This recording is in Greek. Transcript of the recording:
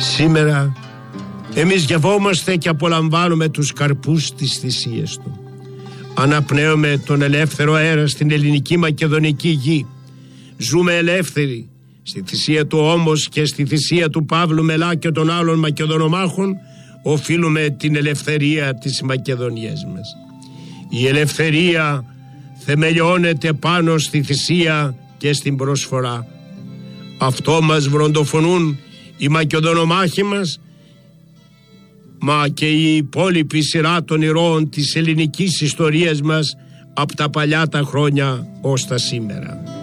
Σήμερα εμείς γευόμαστε και απολαμβάνουμε τους καρπούς της θυσίας του. Αναπνέουμε τον ελεύθερο αέρα στην ελληνική μακεδονική γη. Ζούμε ελεύθεροι. Στη θυσία του όμως και στη θυσία του Παύλου Μελά και των άλλων Μακεδονομάχων οφείλουμε την ελευθερία της Μακεδονίας μας. Η ελευθερία θεμελιώνεται πάνω στη θυσία και στην προσφορά. Αυτό μας βροντοφωνούν οι Μακεδονομάχοι μας, μα και η υπόλοιπη σειρά των ηρώων της ελληνικής ιστορίας μας από τα παλιά τα χρόνια ως τα σήμερα.